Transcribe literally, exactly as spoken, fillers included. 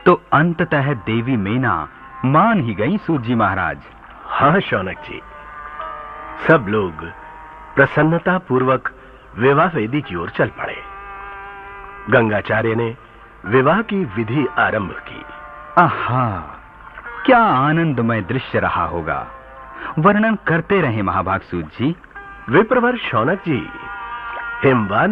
तो अंततः देवी मेना मान ही गई सूत जी महाराज। हाँ शौनक जी, सब लोग प्रसन्नता पूर्वक विवाह वेदी की ओर चल पड़े। गंगाचार्य ने विवाह की विधि आरंभ की। आहा, क्या आनंदमय दृश्य रहा होगा। वर्णन करते रहे महाभाग सूत जी। विप्रवर शौनक जी, हिमवान